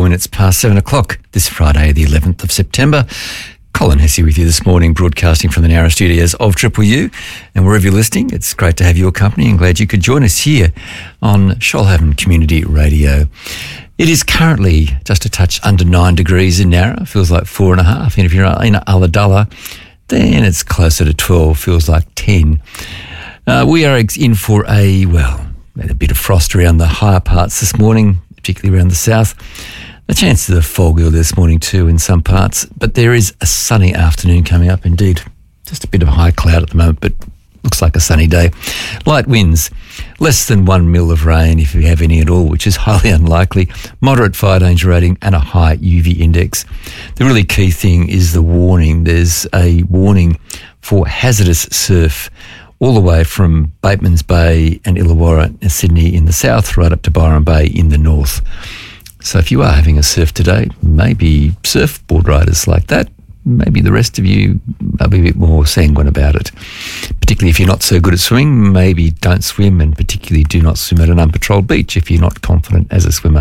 minutes past 7 o'clock this Friday, the 11th of September. Colin Hesse with you this morning, broadcasting from the Nowra studios of Triple U. And wherever you're listening, it's great to have your company and glad you could join us here on Shoalhaven Community Radio. It is currently just a touch under 9 degrees in Nowra. Feels like 4.5. And if you're in Ulladulla, then it's closer to 12, feels like 10. We are in for a bit of frost around the higher parts this morning, particularly around the south. The chances of fog this morning too in some parts, but there is a sunny afternoon coming up indeed. Just a bit of high cloud at the moment, but looks like a sunny day. Light winds, less than 1 mil of rain if you have any at all, which is highly unlikely. Moderate fire danger rating and a high UV index. The really key thing is the warning. There's a warning for hazardous surf all the way from Bateman's Bay and Illawarra and Sydney in the south, right up to Byron Bay in the north. So if you are having a surf today, maybe surfboard riders like that, maybe the rest of you are a bit more sanguine about it. Particularly if you're not so good at swimming, maybe don't swim, and particularly do not swim at an unpatrolled beach if you're not confident as a swimmer.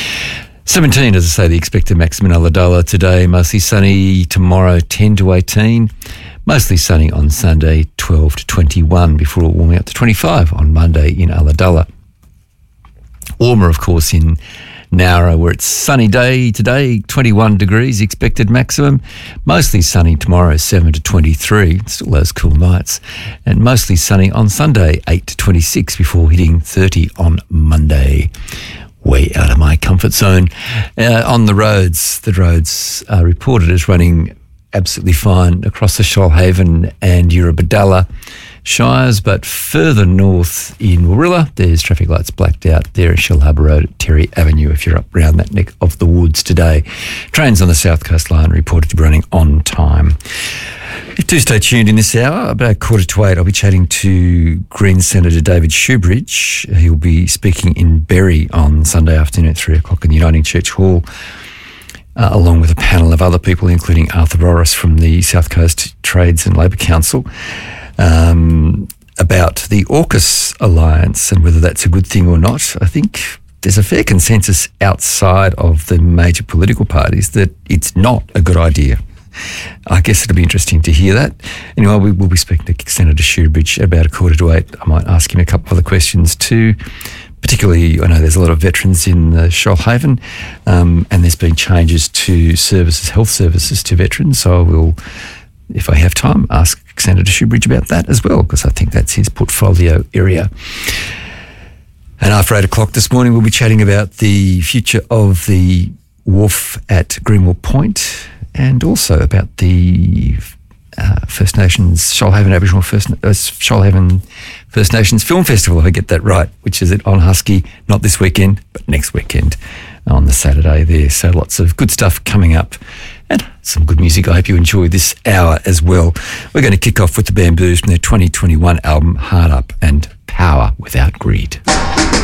17, as I say, the expected maximum in Ulladulla today. Mostly sunny tomorrow, 10 to 18. Mostly sunny on Sunday, 12 to 21, before warming up to 25 on Monday in Ulladulla. Warmer, of course, in Nowra, where it's sunny day today, 21 degrees expected maximum. Mostly sunny tomorrow, 7 to 23, still those cool nights. And mostly sunny on Sunday, 8 to 26, before hitting 30 on Monday. Way out of my comfort zone. On the roads are reported as running absolutely fine across the Shoalhaven and Eurobodalla Shires, but further north in Warilla, there's traffic lights blacked out there at Shell Harbour Road at Terry Avenue if you're up around that neck of the woods today. Trains on the South Coast Line reported to be running on time. Do stay tuned in this hour. About 7:45, I'll be chatting to Greens Senator David Shoebridge. He'll be speaking in Berry on Sunday afternoon at 3 o'clock in the Uniting Church Hall, along with a panel of other people, including Arthur Boris from the South Coast Trades and Labour Council, about the AUKUS alliance and whether that's a good thing or not. I think there's a fair consensus outside of the major political parties that it's not a good idea. I guess it'll be interesting to hear that. Anyway, we will be speaking to Senator Shoebridge about 7:45. I might ask him a couple of other questions too. Particularly, I know there's a lot of veterans in Shoalhaven, and there's been changes to health services to veterans. So I will, if I have time, ask Senator Shoebridge about that as well, because I think that's his portfolio area. And after 8 o'clock this morning, we'll be chatting about the future of the wharf at Greenwell Point, and also about the First Nations Shoalhaven Shoalhaven First Nations Film Festival, if I get that right, which is on Husky, not this weekend, but next weekend on the Saturday there. So lots of good stuff coming up and some good music. I hope you enjoy this hour as well. We're going to kick off with the Bamboos from their 2021 album, Hard Up and Power Without Greed.